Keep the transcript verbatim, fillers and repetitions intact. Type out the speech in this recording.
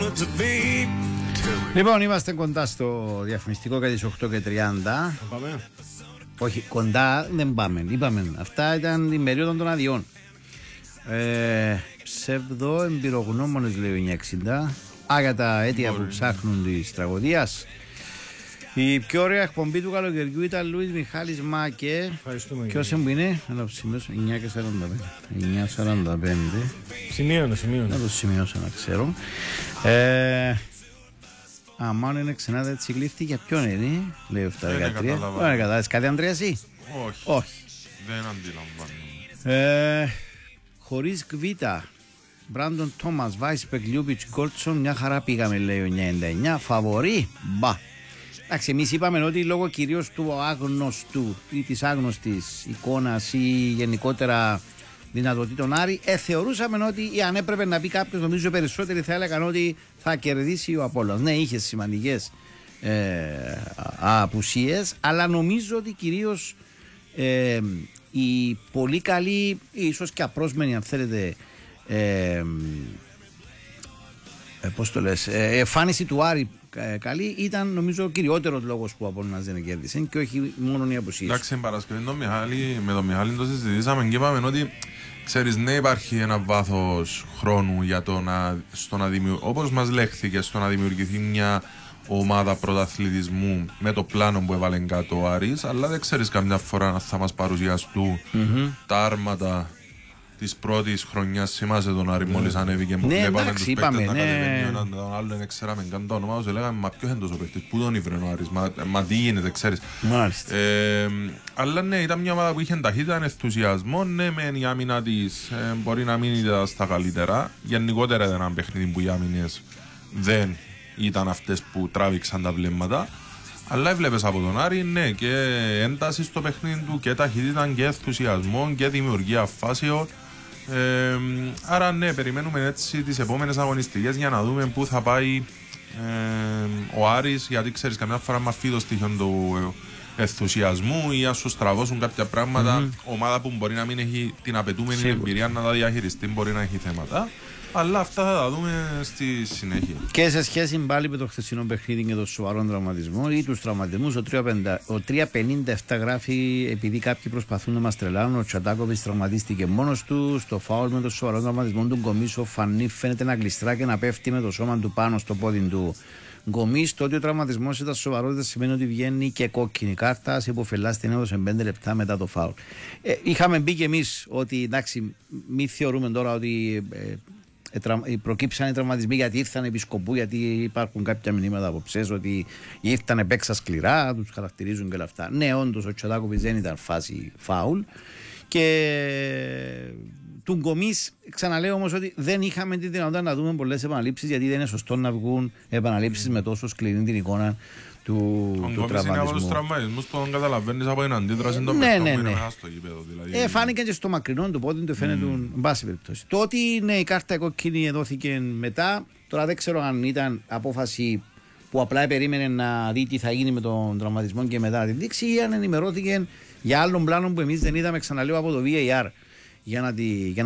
Λοιπόν, είμαστε κοντά στο διαφημιστικό κατά τις οκτώ και τριάντα. Πάμε. Όχι, κοντά δεν πάμε. Είπαμε, αυτά ήταν την περίοδο των αδειών. Ε, ψευδό εμπειρογνώμονες λέει ο εννιακόσια εξήντα. Άγια τα αίτια που ψάχνουν της τραγωδίας. Η πιο ωραία εκπομπή του καλοκαιριού ήταν Λούις Μιχάλης Μάκε. Ευχαριστούμε. Ποιος μου είναι, να το σημειώσω, εννιά και σαράντα πέντε. εννιά και σαράντα πέντε. Σημείωνε, σημείωνε. Να το σημειώσω να ξέρω. Ε, αμάν είναι ξενάδα έτσι γλύφτη, για ποιον είναι, λέει ο επτακόσια δεκατρία. Δεν κατάλαβες κάτι, Ανδρέα, εσύ? Όχι. Όχι. Δεν αντιλαμβάνομαι. Ε, χωρίς κβίτα. Μπράντον Τόμας, Βάις Πεκλιούπιτς, Γκόλτσον, μια χαρά πήγαμε, λέει ο ενενήντα εννιά. Φαβορί, μπα. Εντάξει, εμείς είπαμε ότι λόγω κυρίως του άγνωστου ή της άγνωστης εικόνας ή γενικότερα δυνατοτήτων Άρη, ε, θεωρούσαμε ότι αν έπρεπε να πει κάποιος, νομίζω περισσότεροι θα έλεγαν ότι θα κερδίσει ο Απόλλωνας. Ναι, είχε σημαντικές ε, απουσίες, αλλά νομίζω ότι κυρίως ε, η πολύ καλή, ίσως και απρόσμενη αν θέλετε, ε, ε, πώς το λες, ε, εμφάνιση του Άρη ε, καλή ήταν νομίζω ο κυριότερος λόγος που ο Απόλλωνας δεν κέρδισε και όχι μόνο οι απουσίες. Εντάξει, Παρασκευή το Μιχάλη, με τον Μιχάλη το συζητήσαμε και είπαμε ότι ξέρεις, ναι, υπάρχει ένα βάθος χρόνου για το να, στο να δημιουργηθεί, όπως μας λέχθηκε, στο να δημιουργηθεί μια ομάδα πρωταθλητισμού με το πλάνο που έβαλε κάτω ο Άρης, αλλά δεν ξέρεις καμιά φορά να θα μας παρουσιαστούν mm-hmm. τα άρματα της πρώτης χρονιάς. Θυμάσαι τον Άρη μόλις ανέβηκε που ναι, βλέπαμε τους παίκτες είπαμε, να ναι. κατεβαίνουν, τον άλλο δεν ξέραμε καν το όνομα τους, λέγαμε μα ποιος είναι τόσο παίκτης, πού τον ήβρε ο Άρης, μα, μα τι γίνεται, ξέρεις. Ε, αλλά ναι, ήταν μια ομάδα που είχε ταχύτητα, ενθουσιασμό, ναι μεν η άμυνα της ε, μπορεί να μην ήταν στα καλύτερα, γενικότερα ήταν ένα παιχνίδι που οι άμυνες δεν ήταν αυτές που τράβηξαν τα βλέμματα. Αλλά έβλεπες από τον Άρη, ναι, και ένταση στο παιχνίδι του και ταχύτητα και ενθουσιασμό και δημιουργία φάσεων. Ε, άρα ναι, περιμένουμε έτσι τις επόμενες αγωνιστικές για να δούμε πού θα πάει ε, ο Άρης, γιατί ξέρεις καμιά φορά με αφήνει το στοιχείο του ενθουσιασμού ή να σου στραβώσουν κάποια πράγματα, mm-hmm. ομάδα που μπορεί να μην έχει την απαιτούμενη Σίγουρα. εμπειρία να τα διαχειριστεί μπορεί να έχει θέματα. Αλλά αυτά θα τα δούμε στη συνέχεια. Και σε σχέση πάλι με το χθεσινό παιχνίδι και τον σοβαρό τραυματισμό ή τους τραυματισμούς, ο τριακόσια πενήντα επτά γράφει επειδή κάποιοι προσπαθούν να μας τρελάνουν. Ο Τσατάκοβιτς τραυματίστηκε μόνος του. Στο φάουλ με τον σοβαρό τραυματισμό του Γκομίσο, Φανί φαίνεται να γλιστρά και να πέφτει με το σώμα του πάνω στο πόδι του. Γκομίς, το ότι ο τραυματισμός ήταν σοβαρός δεν σημαίνει ότι βγαίνει και κόκκινη κάρτα. Σε υποφελάς την έδωσε πέντε λεπτά μετά το φάουλ. Ε, είχαμε μπει κι εμείς ότι εντάξει, μην θεωρούμε τώρα ότι. Ε, προκύψαν οι τραυματισμοί γιατί ήρθαν επί σκοπού, γιατί υπάρχουν κάποια μηνύματα από ψες ότι ήρθαν παίξα σκληρά, τους χαρακτηρίζουν και όλα αυτά. Ναι, όντως ο Τσοτάκοβιτς δεν ήταν φάση φάουλ και του Γκομίς ξαναλέω όμως ότι δεν είχαμε τη δυνατότητα να δούμε πολλές επαναλήψεις, γιατί δεν είναι σωστό να βγουν επαναλήψεις mm. με τόσο σκληρή την εικόνα του, του τραυματισμού. Είναι από τους τραυματισμούς που τον καταλαβαίνεις από την αντίδραση των ναι, παιχτών ναι, που ναι. είναι μέσα στο γήπεδο. Δηλαδή... Ε, φάνηκε και στο μακρινό του πόδι του φαίνεται mm. εν πάση περιπτώσει. Το ότι ναι, η κάρτα κόκκινη δόθηκε μετά, τώρα δεν ξέρω αν ήταν απόφαση που απλά περίμενε να δει τι θα γίνει με τον τραυματισμό και μετά να την δείξει, ή αν ενημερώθηκε για άλλον πλάνο που εμείς δεν είδαμε, ξαναλέω, από το βι έι αρ για να, τη, για